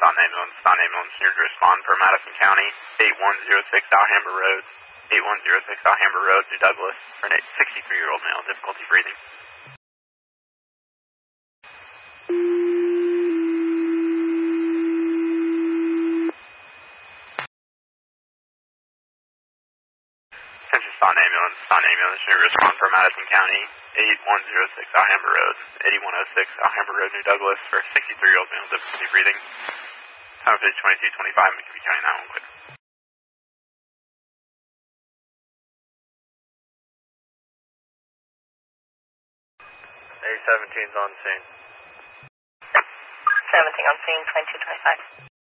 Stun ambulance here to respond for Madison County, 8106 Alhambra Road, 8106 Alhambra Road, New Douglas, for an 63-year-old male, difficulty breathing. Attention Stun ambulance here to respond for Madison County, 8106 Alhambra Road, 8106 Alhambra Road, New Douglas, for a 63-year-old male, difficulty breathing. Time of 2225, McKinney County 911, quick. A17's on scene. 17 on scene, 2225.